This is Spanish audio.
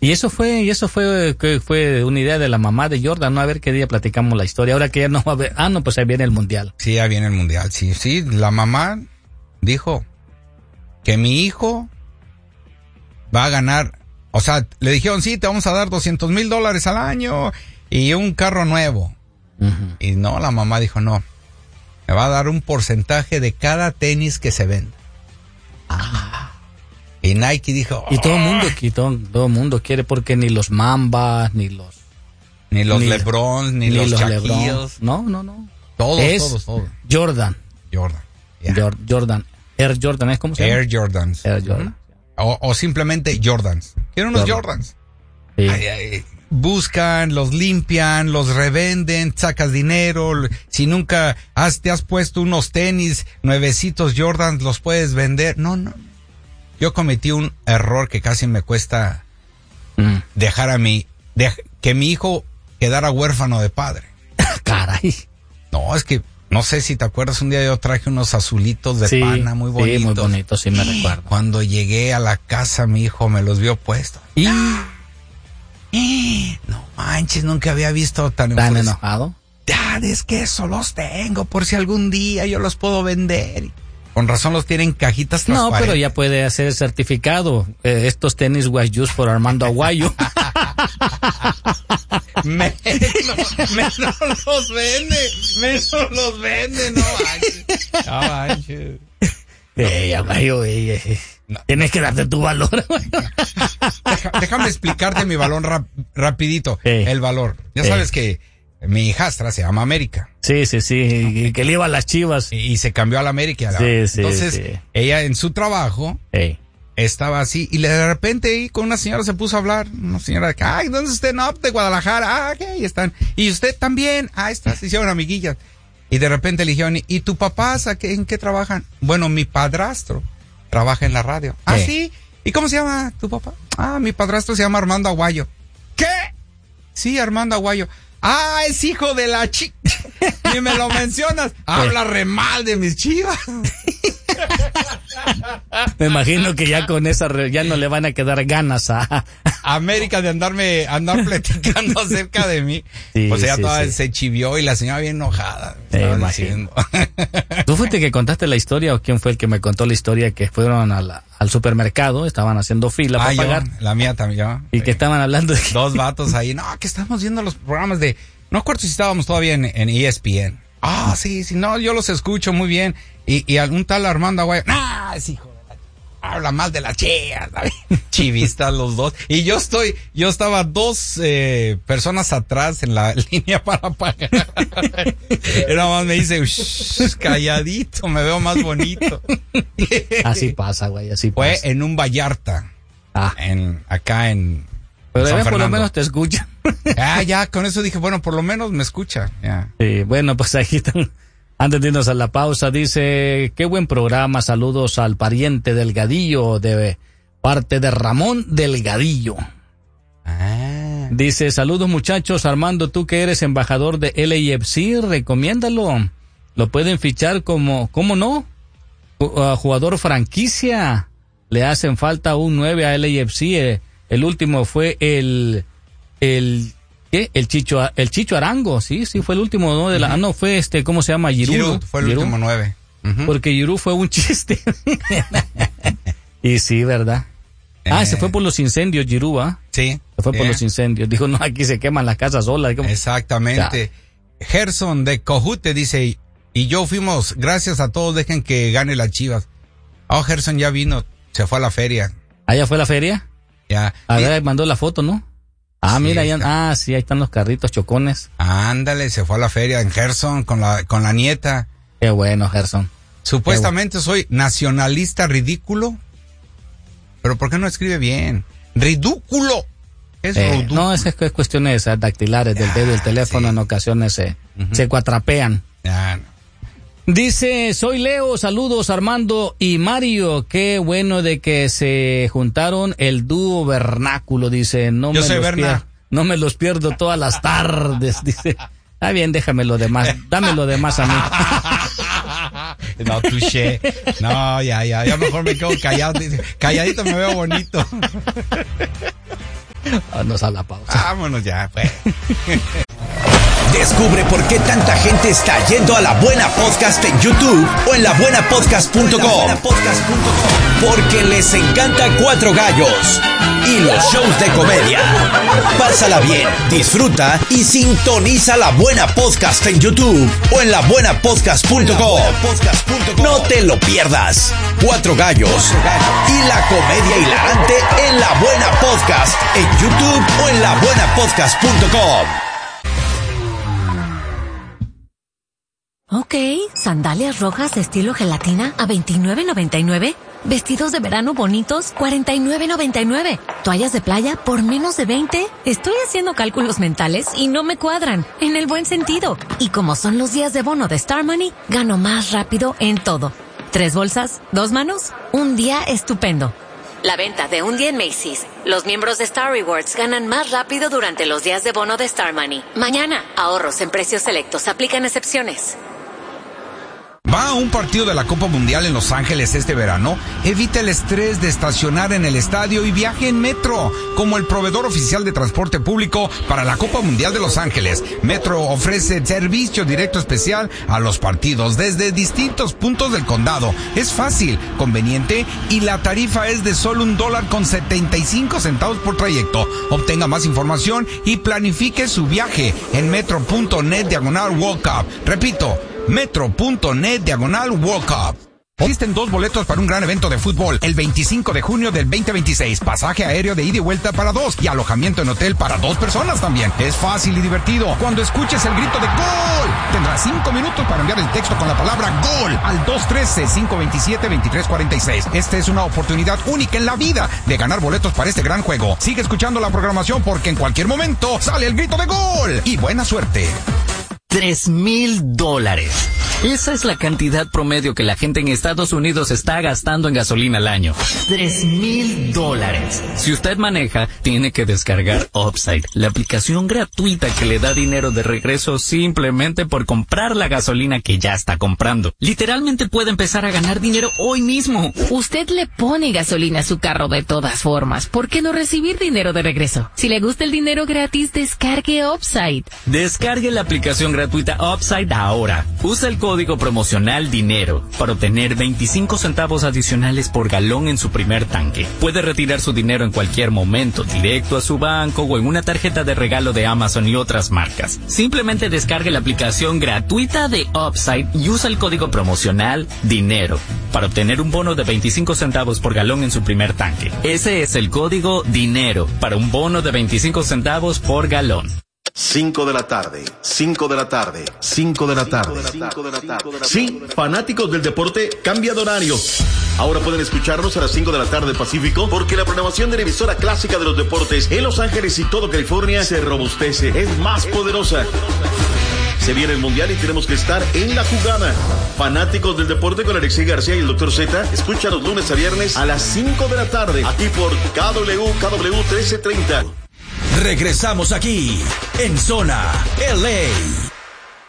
Y eso fue una idea de la mamá de Jordan, ¿no? A ver qué día platicamos la historia. Ahora que ya no va a haber... no, pues ahí viene el Mundial. Sí, ya viene el Mundial, sí. La mamá dijo que mi hijo va a ganar... O sea, le dijeron, sí, te vamos a dar $200,000 al año y un carro nuevo. Uh-huh. Y no, la mamá dijo, no, me va a dar un porcentaje de cada tenis que se venda. Y Nike dijo... Y todo el mundo quiere, porque ni los Mambas, ni los LeBron, ni los Shaquille. No. Todos. Jordan. Yeah. Jordan. Air Jordan, ¿es cómo se llama? Air Jordans. O simplemente Jordans. Quieren unos Jordans. Sí. Buscan, los limpian, los revenden, sacas dinero. Si nunca te has puesto unos tenis nuevecitos Jordans, los puedes vender. No. Yo cometí un error que casi me cuesta dejar que mi hijo quedara huérfano de padre. Caray. No, es que no sé si te acuerdas, un día yo traje unos azulitos de pana muy bonitos. Sí, muy bonitos, sí me recuerdo. Cuando llegué a la casa, mi hijo me los vio puestos. No manches, nunca había visto tan enojado. Dad, es que eso los tengo por si algún día yo los puedo vender. Con razón los tienen cajitas transparentes. No, pero ya puede hacer certificado. Estos tenis was used por Armando Aguayo. Menos los vende, no manches. Aguayo, no. Tienes que darte tu valor. Déjame explicarte mi valor rapidito. El valor. Ya sabes que mi hijastra se llama América. Sí. Y que le iba a las Chivas. Y se cambió a la América. Entonces, ella en su trabajo estaba así. Y de repente ahí con una señora se puso a hablar. Una señora de ay, ¿dónde está usted? No, de Guadalajara. Ok, ahí están. Y usted también. Está. Se hicieron amiguillas. Y de repente le dijeron, ¿y tu papá en qué trabajan? Bueno, mi padrastro trabaja en la radio. ¿Sí? ¿Y cómo se llama tu papá? Mi padrastro se llama Armando Aguayo. ¿Qué? Sí, Armando Aguayo. Es hijo de la chica. Ni me lo mencionas. Habla re mal de mis Chivas. Me imagino que ya con esa ya no le van a quedar ganas a América de andar platicando acerca de mí. Sí, o sea, toda se chivió y la señora bien enojada. Imagino. ¿Tú fuiste que contaste la historia o quién fue el que me contó la historia que fueron al supermercado, estaban haciendo fila para pagar? La mía también. Y que estaban hablando de dos vatos ahí. No, que estamos viendo los programas de... No recuerdo si estábamos todavía en ESPN. Sí, no, yo los escucho muy bien. Y algún tal Armando Aguayo, es hijo de la... Habla mal de la chía, chivistas los dos. Y yo estaba dos personas atrás en la línea para pagar. Y nada más me dice, calladito, me veo más bonito. Así pasa, güey, así pasa. Fue en un Vallarta. Acá en... Pero San por lo menos te escucha. Ya, con eso dije, bueno, por lo menos me escucha. Ya. Sí, bueno, pues ahí están. Antes de irnos a la pausa, dice, qué buen programa, saludos al pariente Delgadillo, de parte de Ramón Delgadillo. Dice, saludos muchachos, Armando, tú que eres embajador de LAFC, recomiéndalo. Lo pueden fichar como, ¿cómo no? Jugador franquicia. Le hacen falta un 9 a LAFC. El último fue el Chicho Arango, sí, fue el último, ¿no? No, fue ¿cómo se llama? Giroud fue el último 9. Porque Giroud fue un chiste. Y sí, ¿verdad? Se fue por los incendios, Giroud, Sí. Se fue por los incendios. Dijo, no, aquí se queman las casas solas. Exactamente. Gerson de Cojute dice, y yo fuimos, gracias a todos, dejen que gane las Chivas. Gerson ya vino, se fue a la feria. ¿Ya fue a la feria? Ya. A ver, mandó la foto, ¿no? Mira, ya, sí, ahí están los carritos chocones. Ándale, se fue a la feria en Gerson con la nieta. Qué bueno, Gerson. Supuestamente soy nacionalista ridículo. Pero ¿por qué no escribe bien? ¡Ridículo! No, es cuestiones dactilares del dedo y el teléfono, en ocasiones se cuatrapean. No. Dice, soy Leo, saludos Armando y Mario, qué bueno de que se juntaron el dúo vernáculo, dice, no me los pierdo todas las tardes, dice. Bien, déjame lo demás, dame lo demás a mí. No, touché. No, ya mejor me quedo callado, calladito me veo bonito. Vámonos a la pausa. Vámonos ya, pues. Descubre por qué tanta gente está yendo a La Buena Podcast en YouTube o en labuenapodcast.com. Porque les encanta Cuatro Gallos y los shows de comedia. Pásala bien, disfruta y sintoniza La Buena Podcast en YouTube o en labuenapodcast.com. No te lo pierdas. Cuatro Gallos y la comedia hilarante en La Buena Podcast en YouTube o en labuenapodcast.com. Ok, sandalias rojas estilo gelatina a $29.99. Vestidos de verano bonitos, $49.99. Toallas de playa por menos de $20. Estoy haciendo cálculos mentales y no me cuadran, en el buen sentido. Y como son los días de bono de Star Money, gano más rápido en todo. 3 bolsas, 2 manos, un día estupendo. La venta de un día en Macy's. Los miembros de Star Rewards ganan más rápido durante los días de bono de Star Money. Mañana, ahorros en precios selectos. Aplican excepciones. ¿Va a un partido de la Copa Mundial en Los Ángeles este verano? Evita el estrés de estacionar en el estadio y viaje en Metro, como el proveedor oficial de transporte público para la Copa Mundial de Los Ángeles. Metro ofrece servicio directo especial a los partidos desde distintos puntos del condado. Es fácil, conveniente y la tarifa es de solo $1.75 por trayecto. Obtenga más información y planifique su viaje en metro.net/World Cup. Repito, metro.net/World Cup. Existen 2 boletos para un gran evento de fútbol el 25 de junio del 2026. Pasaje aéreo de ida y vuelta para 2 y alojamiento en hotel para 2 personas también. Es fácil y divertido. Cuando escuches el grito de ¡Gol! Tendrás 5 minutos para enviar el texto con la palabra ¡Gol! al 213-527-2346. Esta es una oportunidad única en la vida de ganar boletos para este gran juego. Sigue escuchando la programación porque en cualquier momento sale el grito de ¡Gol! Y buena suerte. $3,000. Esa es la cantidad promedio que la gente en Estados Unidos está gastando en gasolina al año. $3,000. Si usted maneja, tiene que descargar Upside, la aplicación gratuita que le da dinero de regreso simplemente por comprar la gasolina que ya está comprando. Literalmente puede empezar a ganar dinero hoy mismo. Usted le pone gasolina a su carro de todas formas. ¿Por qué no recibir dinero de regreso? Si le gusta el dinero gratis, descargue Upside. Descargue la aplicación gratuita Upside ahora. Usa el código promocional DINERO para obtener 25 centavos adicionales por galón en su primer tanque. Puede retirar su dinero en cualquier momento, directo a su banco o en una tarjeta de regalo de Amazon y otras marcas. Simplemente descargue la aplicación gratuita de Upside y usa el código promocional DINERO para obtener un bono de 25 centavos por galón en su primer tanque. Ese es el código DINERO para un bono de 25 centavos por galón. 5 de la tarde. Sí, fanáticos del deporte, cambia de horario. Ahora pueden escucharnos a las 5 de la tarde Pacífico, porque la programación de la emisora clásica de los deportes en Los Ángeles y todo California se robustece, es más poderosa. Se viene el Mundial y tenemos que estar en la jugada. Fanáticos del deporte con Alexis García y el Dr. Z, escúchanos lunes a viernes a las 5 de la tarde, aquí por KW 1330. Regresamos aquí, en Zona LA.